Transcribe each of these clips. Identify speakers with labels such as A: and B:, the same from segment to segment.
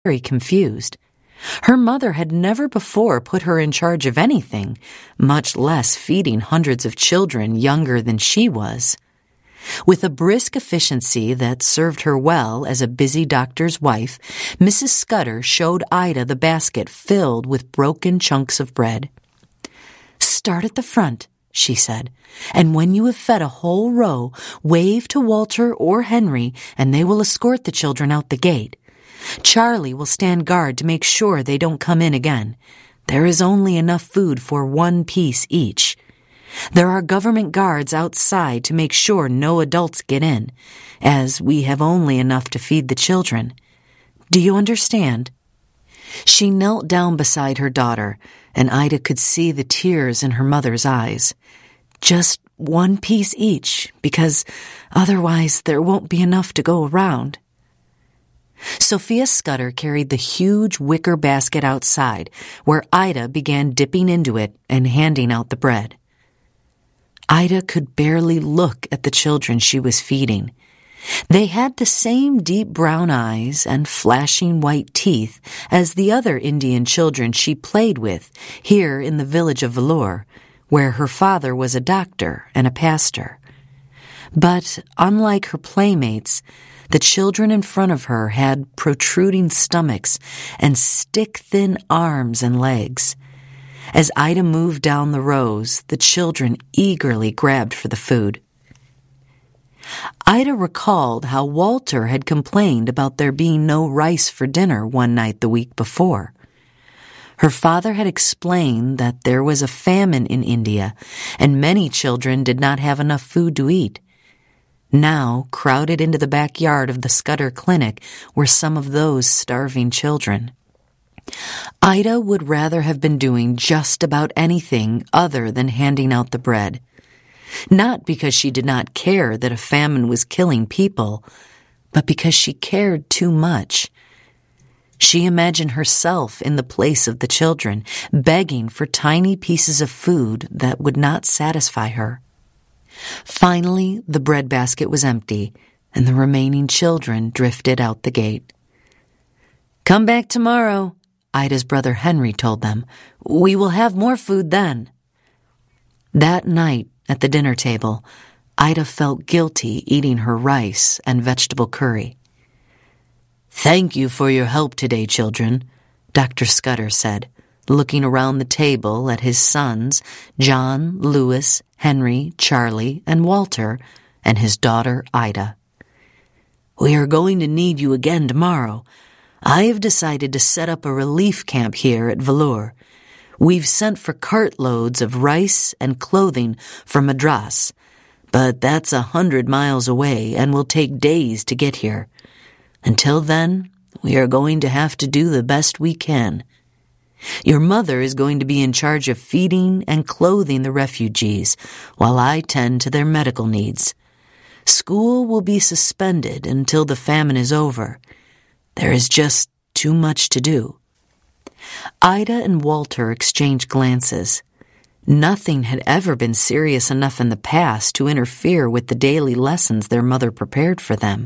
A: very confused. Her mother had never before put her in charge of anything, much less feeding hundreds of children younger than she was. With a brisk efficiency that served her well as a busy doctor's wife, Mrs. Scudder showed Ida the basket filled with broken chunks of bread. "Start at the front," she said, "and when you have fed a whole row, wave to Walter or Henry, and they will escort the children out the gate. Charlie will stand guard to make sure they don't come in again. There is only enough food for 1 piece each. There are government guards outside to make sure no adults get in, as we have only enough to feed the children. Do you understand?" She knelt down beside her daughter, and Ida could see the tears in her mother's eyes. "Just 1 piece each, because otherwise there won't be enough to go around." Sophia Scudder carried the huge wicker basket outside, where Ida began dipping into it and handing out the bread. Ida could barely look at the children she was feeding. They had the same deep brown eyes and flashing white teeth as the other Indian children she played with here in the village of Vellore, where her father was a doctor and a pastor. But unlike her playmates, the children in front of her had protruding stomachs and stick-thin arms and legs. As Ida moved down the rows, the children eagerly grabbed for the food. Ida recalled how Walter had complained about there being no rice for dinner one night the week before. Her father had explained that there was a famine in India, and many children did not have enough food to eat. Now, crowded into the backyard of the Scudder Clinic were some of those starving children. Ida would rather have been doing just about anything other than handing out the bread. Not because she did not care that a famine was killing people, but because she cared too much. She imagined herself in the place of the children, begging for tiny pieces of food that would not satisfy her. Finally, the breadbasket was empty, and the remaining children drifted out the gate. "Come back tomorrow," Ida's brother Henry told them. "We will have more food then." That night, at the dinner table, Ida felt guilty eating her rice and vegetable curry. "Thank you for your help today, children," Dr. Scudder said, looking around the table at his sons, John, Louis, Henry, Charlie, and Walter, and his daughter Ida. "We are going to need you again tomorrow. I have decided to set up a relief camp here at Vellore. We've sent for cartloads of rice and clothing from Madras, but that's 100 miles away and will take days to get here. Until then, we are going to have to do the best we can. Your mother is going to be in charge of feeding and clothing the refugees, while I tend to their medical needs. School will be suspended until the famine is over. There is just too much to do." Ida and Walter exchanged glances. Nothing had ever been serious enough in the past to interfere with the daily lessons their mother prepared for them.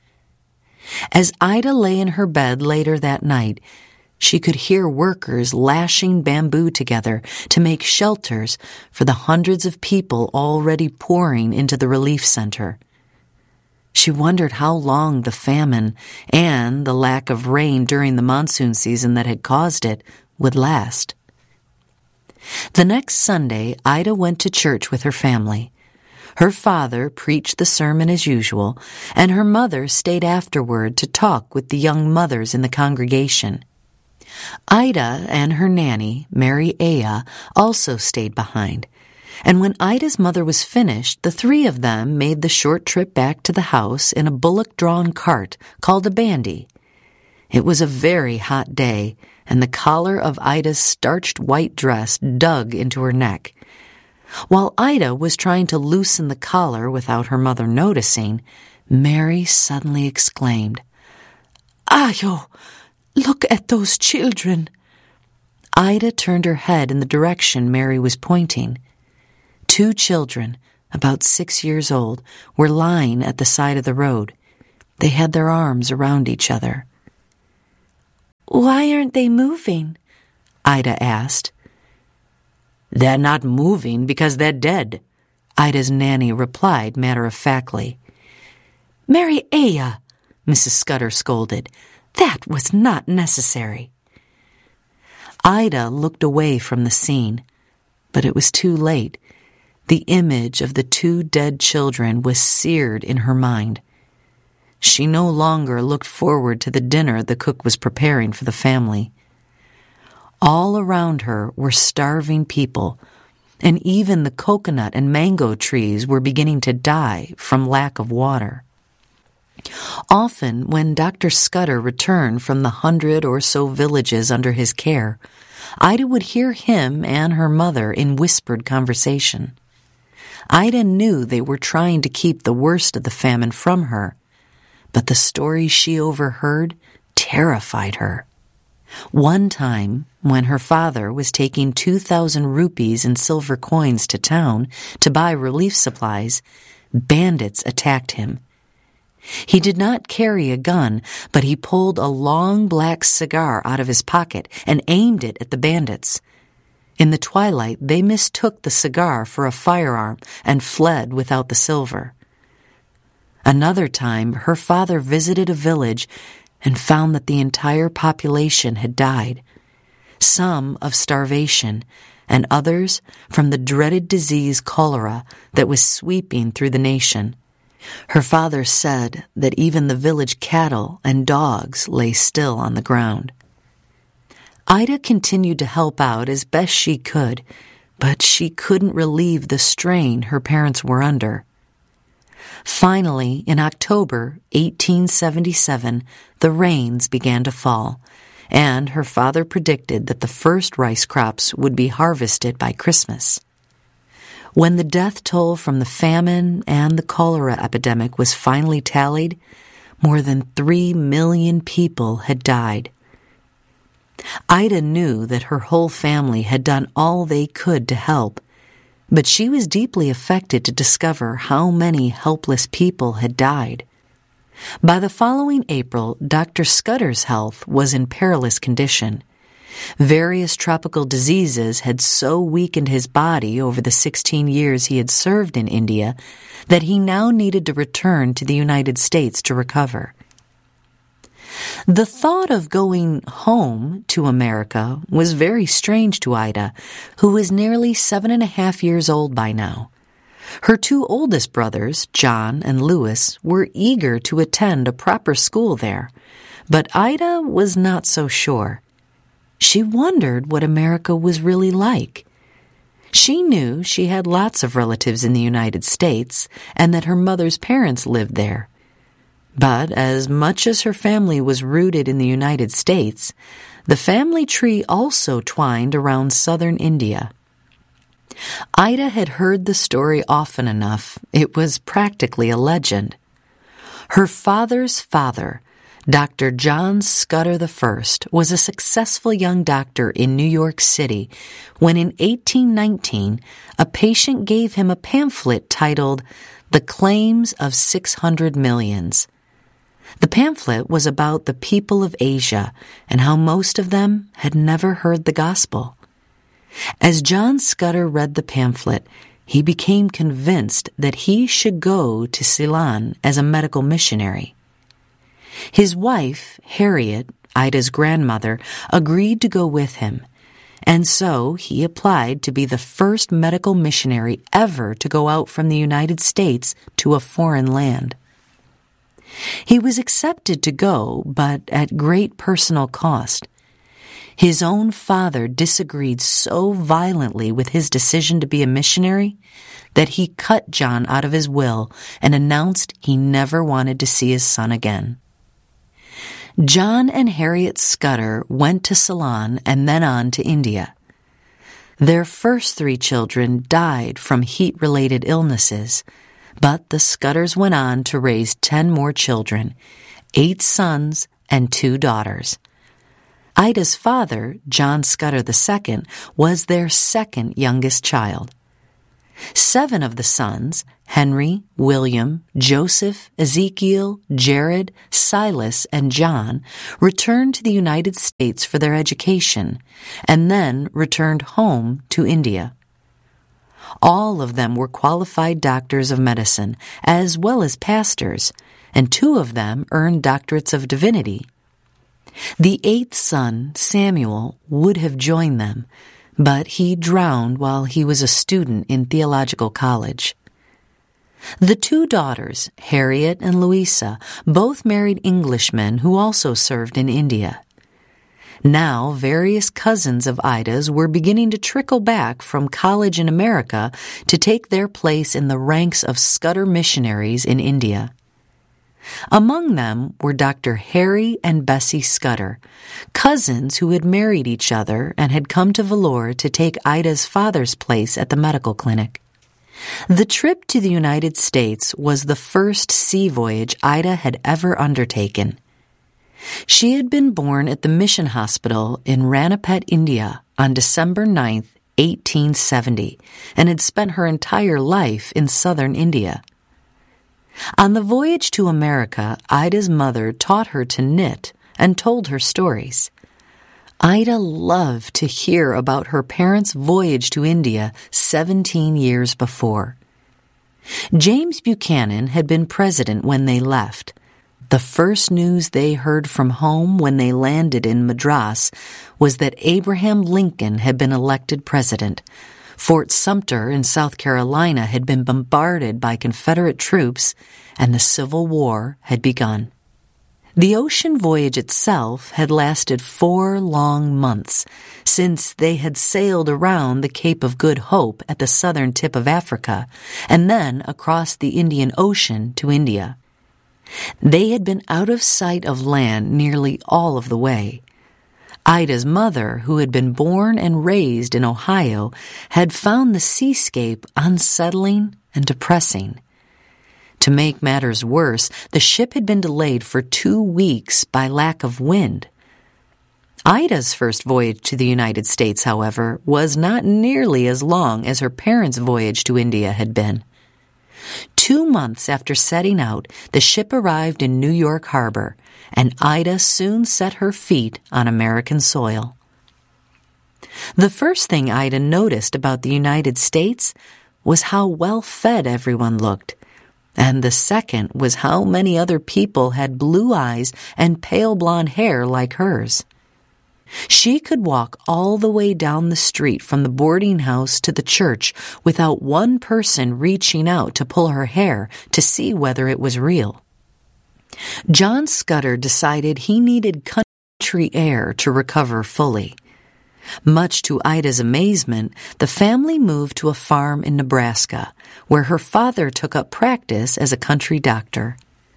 A: As Ida lay in her bed later that night, she could hear workers lashing bamboo together to make shelters for the hundreds of people already pouring into the relief center. She wondered how long the famine and the lack of rain during the monsoon season that had caused it would last. The next Sunday, Ida went to church with her family. Her father preached the sermon as usual, and her mother stayed afterward to talk with the young mothers in the congregation. Ida and her nanny, Mary Aya, also stayed behind, and when Ida's mother was finished, the three of them made the short trip back to the house in a bullock-drawn cart called a bandy. It was a very hot day, and the collar of Ida's starched white dress dug into her neck. While Ida was trying to loosen the collar without her mother noticing, Mary suddenly exclaimed, "Ayo! Look at those children!" Ida turned her head in the direction Mary was pointing. 2 children, about 6 years old, were lying at the side of the road. They had their arms around each other. "Why aren't they moving?" Ida asked. "They're not moving because they're dead," Ida's nanny replied matter-of-factly. "Mary Aya," Mrs. Scudder scolded, "that was not necessary." Ida looked away from the scene, but it was too late. The image of the two dead children was seared in her mind. She no longer looked forward to the dinner the cook was preparing for the family. All around her were starving people, and even the coconut and mango trees were beginning to die from lack of water. Often, when Dr. Scudder returned from the 100 or so villages under his care, Ida would hear him and her mother in whispered conversation. Ida knew they were trying to keep the worst of the famine from her, but the stories she overheard terrified her. One time, when her father was taking 2,000 rupees in silver coins to town to buy relief supplies, bandits attacked him. He did not carry a gun, but he pulled a long black cigar out of his pocket and aimed it at the bandits. In the twilight, they mistook the cigar for a firearm and fled without the silver. Another time, her father visited a village and found that the entire population had died, some of starvation and others from the dreaded disease cholera that was sweeping through the nation. Her father said that even the village cattle and dogs lay still on the ground. Ida continued to help out as best she could, but she couldn't relieve the strain her parents were under. Finally, in October 1877, the rains began to fall, and her father predicted that the first rice crops would be harvested by Christmas. When the death toll from the famine and the cholera epidemic was finally tallied, more than 3 million people had died. Ida knew that her whole family had done all they could to help, but she was deeply affected to discover how many helpless people had died. By the following April, Dr. Scudder's health was in perilous condition. Various tropical diseases had so weakened his body over the 16 years he had served in India that he now needed to return to the United States to recover. The thought of going home to America was very strange to Ida, who was nearly 7.5 years old by now. Her two oldest brothers, John and Louis, were eager to attend a proper school there, but Ida was not so sure. She wondered what America was really like. She knew she had lots of relatives in the United States and that her mother's parents lived there. But as much as her family was rooted in the United States, the family tree also twined around southern India. Ida had heard the story often enough, it was practically a legend. Her father's father, Dr. John Scudder I, was a successful young doctor in New York City when in 1819 a patient gave him a pamphlet titled The Claims of 600 Millions. The pamphlet was about the people of Asia and how most of them had never heard the gospel. As John Scudder read the pamphlet, he became convinced that he should go to Ceylon as a medical missionary. His wife, Harriet, Ida's grandmother, agreed to go with him, and so he applied to be the first medical missionary ever to go out from the United States to a foreign land. He was accepted to go, but at great personal cost. His own father disagreed so violently with his decision to be a missionary that he cut John out of his will and announced he never wanted to see his son again. John and Harriet Scudder went to Ceylon and then on to India. Their first 3 children died from heat-related illnesses, but the Scudders went on to raise 10 more children, 8 sons and 2 daughters. Ida's father, John Scudder II, was their second youngest child. 7 of the sons, Henry, William, Joseph, Ezekiel, Jared, Silas, and John, returned to the United States for their education, and then returned home to India. All of them were qualified doctors of medicine, as well as pastors, and 2 of them earned doctorates of divinity. The 8th son, Samuel, would have joined them, but he drowned while he was a student in theological college. The 2 daughters, Harriet and Louisa, both married Englishmen who also served in India. Now, various cousins of Ida's were beginning to trickle back from college in America to take their place in the ranks of Scudder missionaries in India. Among them were Dr. Harry and Bessie Scudder, cousins who had married each other and had come to Vellore to take Ida's father's place at the medical clinic. The trip to the United States was the first sea voyage Ida had ever undertaken. She had been born at the mission hospital in Ranipet, India, on December 9, 1870, and had spent her entire life in southern India. On the voyage to America, Ida's mother taught her to knit and told her stories. Ida loved to hear about her parents' voyage to India 17 years before. James Buchanan had been president when they left. The first news they heard from home when they landed in Madras was that Abraham Lincoln had been elected president. Fort Sumter in South Carolina had been bombarded by Confederate troops, and the Civil War had begun. The ocean voyage itself had lasted 4 long months, since they had sailed around the Cape of Good Hope at the southern tip of Africa, and then across the Indian Ocean to India. They had been out of sight of land nearly all of the way. Ida's mother, who had been born and raised in Ohio, had found the seascape unsettling and depressing. To make matters worse, the ship had been delayed for 2 weeks by lack of wind. Ida's first voyage to the United States, however, was not nearly as long as her parents' voyage to India had been. 2 months after setting out, the ship arrived in New York Harbor, and Ida soon set her feet on American soil. The first thing Ida noticed about the United States was how well-fed everyone looked, and the second was how many other people had blue eyes and pale blonde hair like hers. She could walk all the way down the street from the boarding house to the church without one person reaching out to pull her hair to see whether it was real. John Scudder decided he needed country air to recover fully. Much to Ida's amazement, the family moved to a farm in Nebraska, where her father took up practice as a country doctor.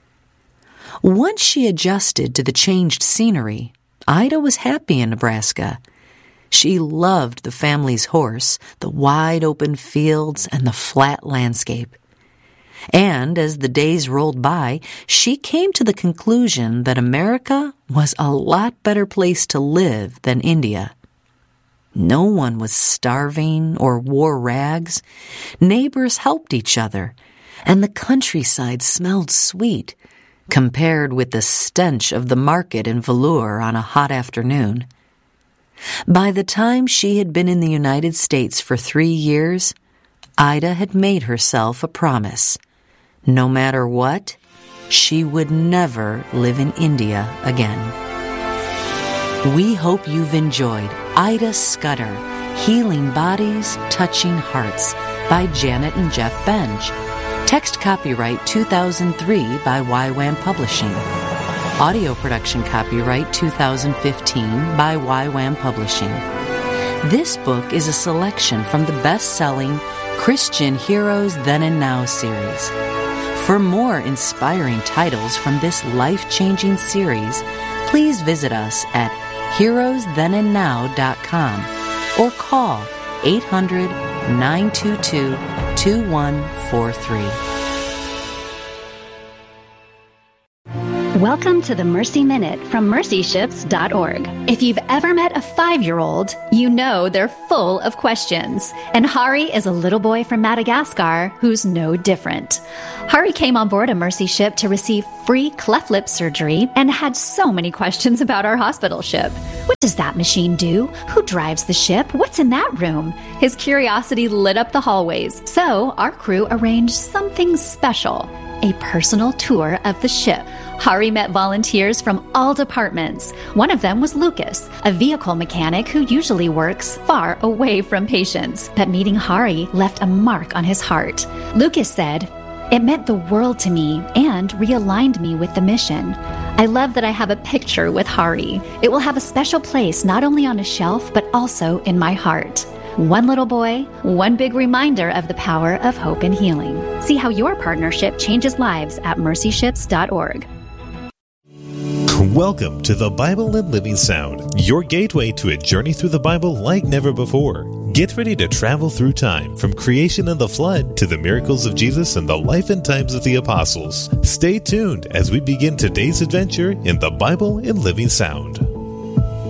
A: Once she adjusted to the changed scenery, Ida was happy in Nebraska. She loved the family's horse, the wide open fields, and the flat landscape. And as the days rolled by, she came to the conclusion that America was a lot better place to live than India. No one was starving or wore rags. Neighbors helped each other, and the countryside smelled sweet, compared with the stench of the market in Vellore on a hot afternoon. By the time she had been in the United States for 3 years, Ida had made herself a promise. No matter what, she would never live in India again. We hope you've enjoyed Ida Scudder, Healing Bodies, Touching Hearts by Janet and Jeff Benge. Text copyright 2003 by YWAM Publishing. Audio production copyright 2015 by YWAM Publishing. This book is a selection from the best-selling Christian Heroes Then and Now series. For more inspiring titles from this life-changing series, please visit us at heroesthenandnow.com or call 800-922-2143.
B: Welcome to the Mercy Minute from mercyships.org.
C: If you've ever met a 5-year-old, you know they're full of questions. And Hari is a little boy from Madagascar who's no different. Hari came on board a Mercy ship to receive free cleft lip surgery and had so many questions about our hospital ship. What does that machine do? Who drives the ship? What's in that room? His curiosity lit up the hallways, so our crew arranged something special, a personal tour of the ship. Hari met volunteers from all departments. One of them was Lucas, a vehicle mechanic who usually works far away from patients. But meeting Hari left a mark on his heart. Lucas said, "It meant the world to me and realigned me with the mission. I love that I have a picture with Hari. It will have a special place not only on a shelf, but also in my heart." One little boy, one big reminder of the power of hope and healing. See how your partnership changes lives at mercyships.org.
D: Welcome to the Bible and Living Sound, your gateway to a journey through the Bible like never before. Get ready to travel through time, from creation and the flood to the miracles of Jesus and the life and times of the apostles. Stay tuned as we begin today's adventure in the Bible and Living Sound.